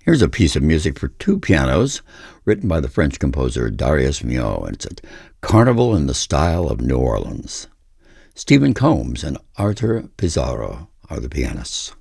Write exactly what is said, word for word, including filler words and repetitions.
Here's a piece of music for two pianos written by the French composer Darius Milhaud, and it's a Carnival in the Style of New Orleans. Stephen Combs and Arthur Pizarro are the pianists.